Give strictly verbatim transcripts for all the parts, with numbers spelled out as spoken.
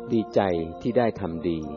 ดีใจที่ได้ทำดี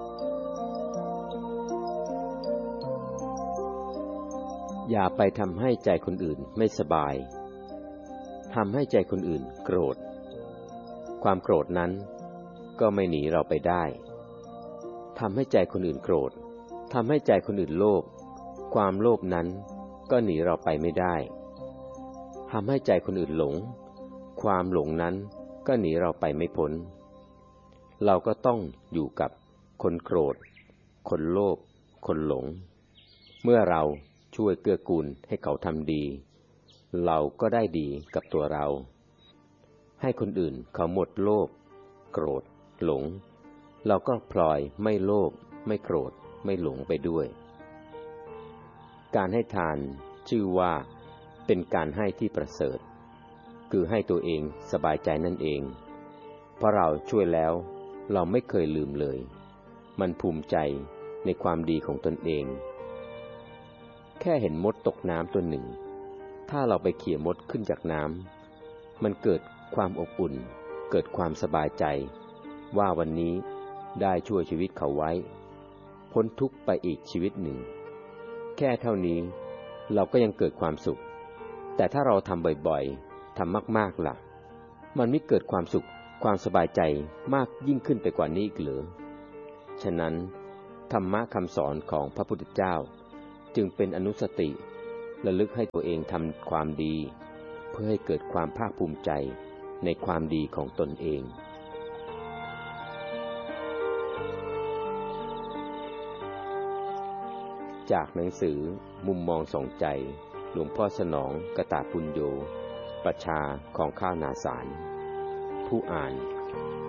อย่าไปทำให้ใจคนอื่นไม่สบายทำให้ใจคนอื่นโกรธความโกรธนั้นก็ไม่หนีเราไปได้ทำให้ใจคนอื่นโกรธทำให้ใจคนอื่นโลภความโลภนั้นก็หนีเราไปไม่ได้ทำให้ใจคนอื่นหลงความหลงนั้นก็หนีเราไปไม่พ้นเราก็ต้องอยู่กับคนโกรธคนโลภคนหลงเมื่อเราช่วยเกื้อกูลให้เขาทำดีเราก็ได้ดีกับตัวเราให้คนอื่นเขาหมดโลภโกรธหลงเราก็พลอยไม่โลภไม่โกรธไม่หลงไปด้วยการให้ทานชื่อว่าเป็นการให้ที่ประเสริฐคือให้ตัวเองสบายใจนั่นเองเพราะเราช่วยแล้วเราไม่เคยลืมเลยมันภูมิใจในความดีของตนเองแค่เห็นมดตกน้ำตัวหนึ่งถ้าเราไปเขี่ยมดขึ้นจากน้ำมันเกิดความอบอุ่นเกิดความสบายใจว่าวันนี้ได้ช่วยชีวิตเขาไว้พ้นทุกข์ไปอีกชีวิตหนึ่งแค่เท่านี้เราก็ยังเกิดความสุขแต่ถ้าเราทำบ่อยๆทำมากๆล่ะมันไม่เกิดความสุขความสบายใจมากยิ่งขึ้นไปกว่านี้อีกหรือฉะนั้นธรรมะคำสอนของพระพุทธเจ้าจึงเป็นอนุสติระลึกให้ตัวเองทำความดีเพื่อให้เกิดความภาคภูมิใจในความดีของตนเองจากหนังสือมุมมองสองใจหลวงพ่อสนองกตปุญโญประชาของข้าวนาสารผู้อ่าน